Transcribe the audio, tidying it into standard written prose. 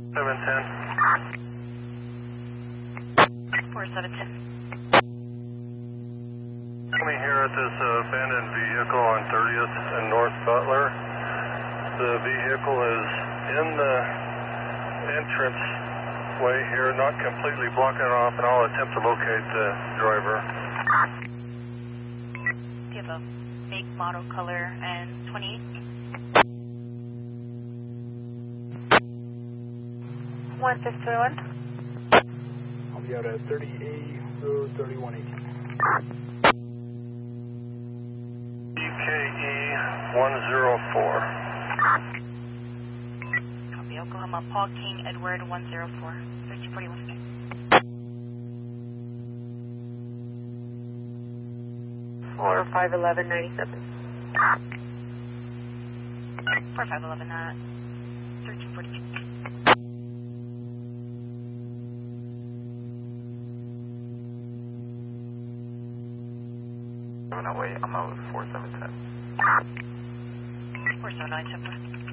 710. 4710. Coming here at this abandoned vehicle on 30th and North Butler. The vehicle is in the entrance way here, not completely blocking it off, and I'll attempt to locate the driver. Do you have a make, model, color, and 28? 151. I'll be out at 30A Road 3118. EKE 104. Copy, Oklahoma, Paul King, Edward 104, 1341. 451197. 4511, 1342. No, wait, I'm out with 4710. 4797.